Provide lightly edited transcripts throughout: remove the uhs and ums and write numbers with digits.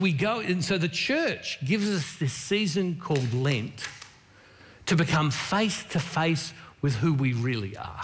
We go, and so the church gives us this season called Lent to become face to face with who we really are.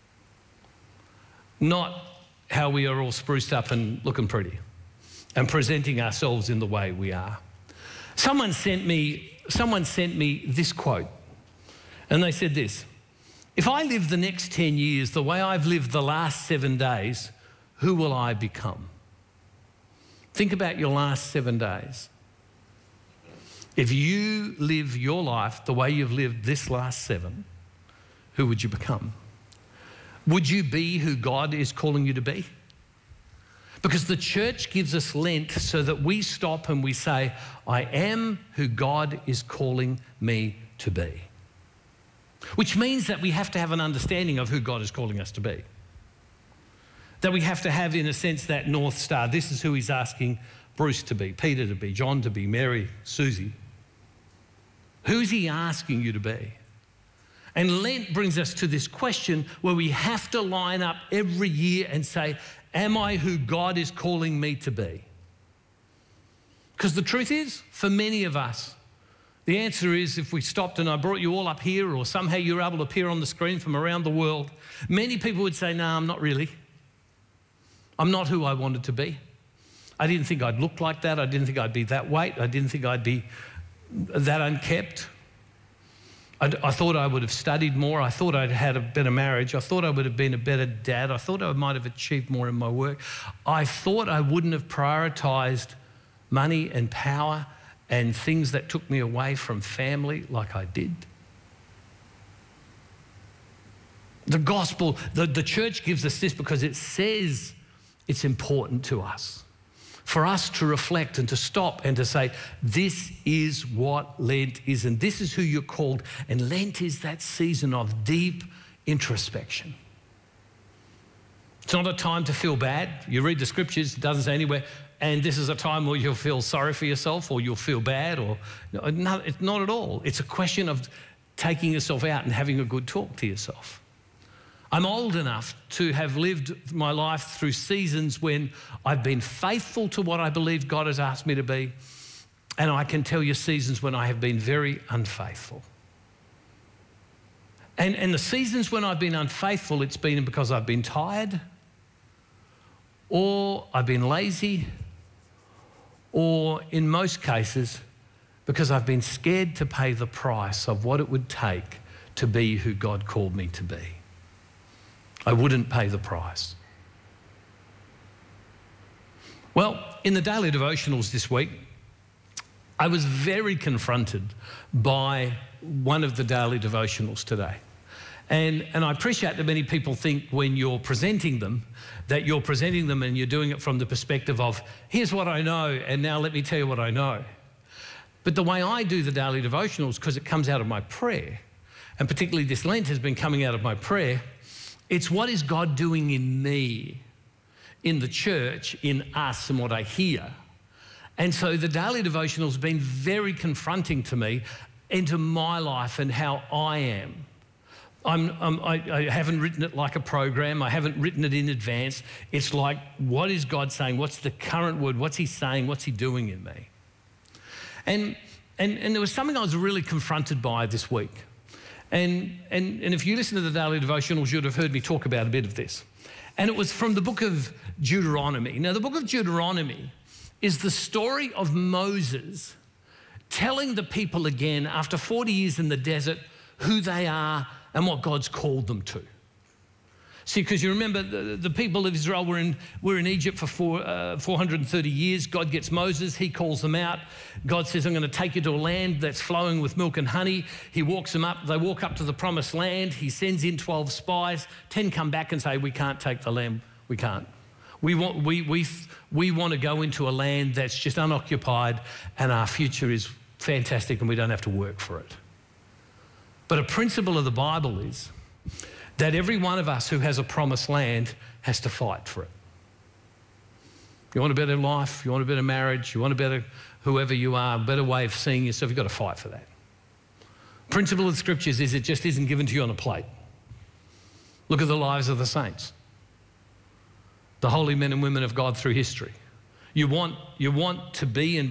Not how we are all spruced up and looking pretty and presenting ourselves in the way we are. Someone sent me this quote, and they said this: if I live the next 10 years the way I've lived the last 7 days, who will I become? Think about your last 7 days. If you live your life the way you've lived this last 7, who would you become? Would you be who God is calling you to be? Because the church gives us Lent so that we stop and we say, I am who God is calling me to be. Which means that we have to have an understanding of who God is calling us to be. That we have to have, in a sense, that North Star. This is who he's asking Bruce to be, Peter to be, John to be, Mary, Susie. Who's he asking you to be? And Lent brings us to this question where we have to line up every year and say, am I who God is calling me to be? Because the truth is, for many of us, the answer is, if we stopped and I brought you all up here, or somehow you were able to appear on the screen from around the world, many people would say, no, I'm not really. I'm not who I wanted to be. I didn't think I'd look like that. I didn't think I'd be that weight. I didn't think I'd be that unkept. I thought I would have studied more. I thought I'd had a better marriage. I thought I would have been a better dad. I thought I might have achieved more in my work. I thought I wouldn't have prioritised money and power and things that took me away from family like I did. The gospel, the church gives us this because it says it's important to us, for us to reflect and to stop and to say, this is what Lent is, and this is who you're called. And Lent is that season of deep introspection. It's not a time to feel bad. You read the scriptures, it doesn't say anywhere, and this is a time where you'll feel sorry for yourself or you'll feel bad, or no, it's not at all. It's a question of taking yourself out and having a good talk to yourself. I'm old enough to have lived my life through seasons when I've been faithful to what I believe God has asked me to be, and I can tell you seasons when I have been very unfaithful. And the seasons when I've been unfaithful, it's been because I've been tired, or I've been lazy, or in most cases, because I've been scared to pay the price of what it would take to be who God called me to be. I wouldn't pay the price. Well, in the daily devotionals this week, I was very confronted by one of the daily devotionals today. And I appreciate that many people think when you're presenting them, that you're presenting them and you're doing it from the perspective of, here's what I know, and now let me tell you what I know. But the way I do the daily devotionals, because it comes out of my prayer, and particularly this Lent has been coming out of my prayer, it's what is God doing in me, in the church, in us, and what I hear. And so the daily devotional has been very confronting to me into my life and how I am. I haven't written it like a program. I haven't written it in advance. It's like, what is God saying? What's the current word? What's he saying? What's he doing in me? And there was something I was really confronted by this week. And if you listen to the daily devotionals, you'd have heard me talk about a bit of this. And it was from the book of Deuteronomy. Now, the book of Deuteronomy is the story of Moses telling the people again, after 40 years in the desert, who they are and what God's called them to. See, because you remember the people of Israel were in Egypt for 430 years. God gets Moses, he calls them out. God says, I'm going to take you to a land that's flowing with milk and honey. He walks them up. They walk up to the promised land. He sends in 12 spies. 10 come back and say, we can't take the land. We can't. We want to go into a land that's just unoccupied, and our future is fantastic and we don't have to work for it. But a principle of the Bible is that every one of us who has a promised land has to fight for it. You want a better life, you want a better marriage, you want a better, whoever you are, a better way of seeing yourself, you've got to fight for that. Principle of the scriptures is it just isn't given to you on a plate. Look at the lives of the saints, the holy men and women of God through history. You want to be in